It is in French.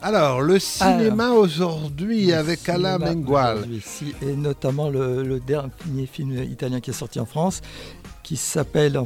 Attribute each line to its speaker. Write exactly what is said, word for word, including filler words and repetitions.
Speaker 1: Alors, le cinéma Alors, aujourd'hui avec Alain Mengual.
Speaker 2: Si, et notamment le, le dernier film italien qui est sorti en France, qui s'appelle